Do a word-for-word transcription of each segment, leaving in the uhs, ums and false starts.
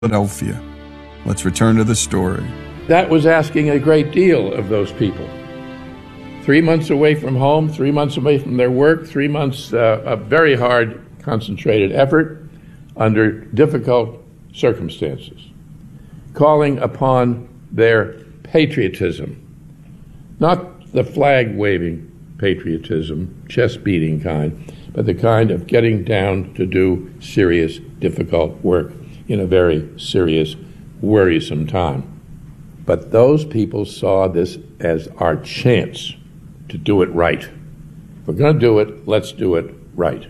Philadelphia. Let's return to the story. That was asking a great deal of those people. Three months away from home, three months away from their work, three months uh, of very hard, concentrated effort under difficult circumstances, calling upon their patriotism, not the flag-waving patriotism, chest-beating kind, but the kind of getting down to do serious, difficult work in a very serious, worrisome time. But those people saw this as our chance to do it right. If we're going to do it, let's do it right.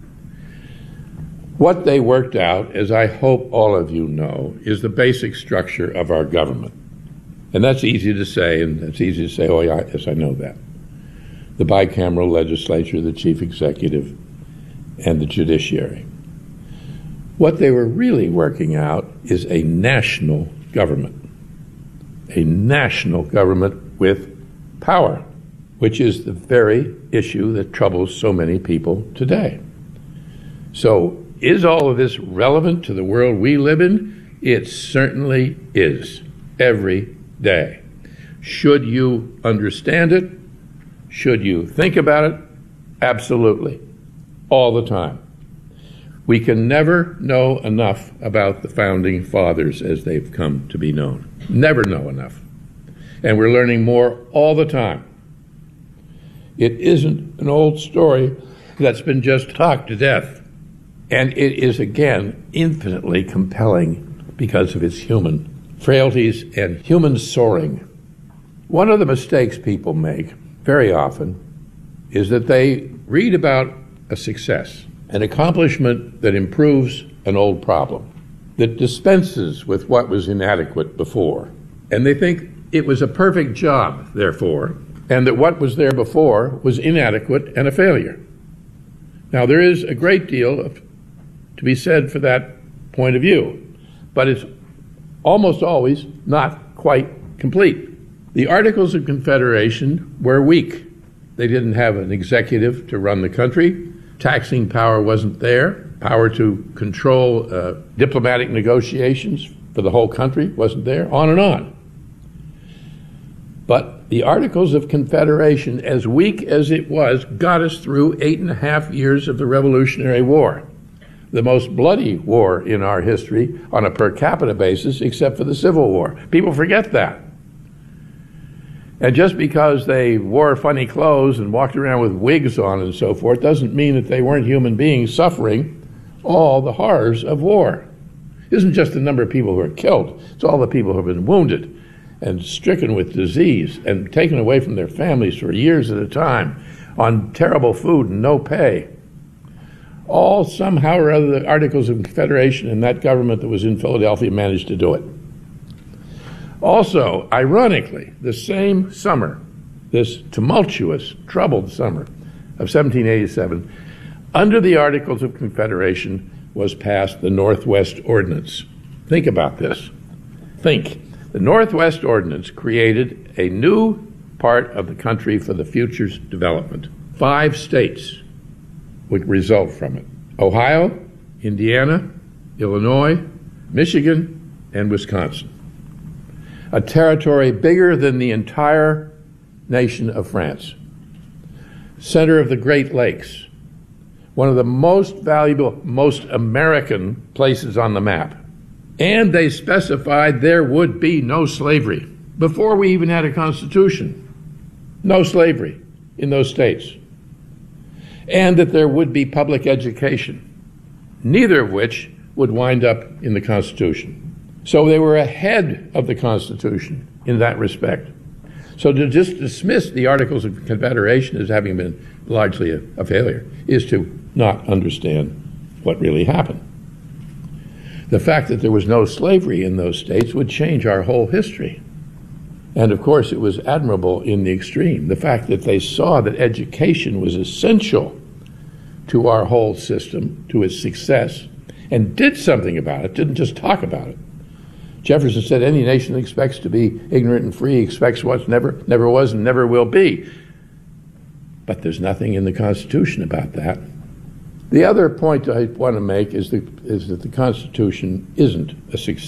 What they worked out, as I hope all of you know, is the basic structure of our government. And that's easy to say, and it's easy to say, oh, yeah, yes, I know that. The bicameral legislature, the chief executive, and the judiciary. What they were really working out is a national government. A national government with power, which is the very issue that troubles so many people today. So, is all of this relevant to the world we live in? It certainly is, every day. Should you understand it? Should you think about it? Absolutely, all the time. We can never know enough about the Founding Fathers as they've come to be known. Never know enough. And we're learning more all the time. It isn't an old story that's been just talked to death. And it is, again, infinitely compelling because of its human frailties and human soaring. One of the mistakes people make very often is that they read about a success, an accomplishment that improves an old problem, that dispenses with what was inadequate before. And they think it was a perfect job, therefore, and that what was there before was inadequate and a failure. Now, there is a great deal of, to be said for that point of view, but it's almost always not quite complete. The Articles of Confederation were weak. They didn't have an executive to run the country. Taxing power wasn't there. Power to control uh, diplomatic negotiations for the whole country wasn't there, on and on. But the Articles of Confederation, as weak as it was, got us through eight and a half years of the Revolutionary War, the most bloody war in our history on a per capita basis, except for the Civil War. People forget that. And just because they wore funny clothes and walked around with wigs on and so forth doesn't mean that they weren't human beings suffering all the horrors of war. It isn't just the number of people who are killed. It's all the people who have been wounded and stricken with disease and taken away from their families for years at a time on terrible food and no pay. All somehow or other the Articles of Confederation and that government that was in Philadelphia managed to do it. Also, ironically, the same summer, this tumultuous, troubled summer of seventeen eighty-seven, under the Articles of Confederation was passed the Northwest Ordinance. Think about this. Think. The Northwest Ordinance created a new part of the country for the future's development. Five states would result from it: Ohio, Indiana, Illinois, Michigan, and Wisconsin. A territory bigger than the entire nation of France. Center of the Great Lakes. One of the most valuable, most American places on the map. And they specified there would be no slavery before we even had a constitution. No slavery in those states. And that there would be public education, neither of which would wind up in the Constitution. So they were ahead of the Constitution in that respect. So to just dismiss the Articles of Confederation as having been largely a, a failure is to not understand what really happened. The fact that there was no slavery in those states would change our whole history. And of course it was admirable in the extreme. The fact that they saw that education was essential to our whole system, to its success, and did something about it, didn't just talk about it. Jefferson said any nation that expects to be ignorant and free expects what never, never was and never will be. But there's nothing in the Constitution about that. The other point I want to make is, the, is that the Constitution isn't a success.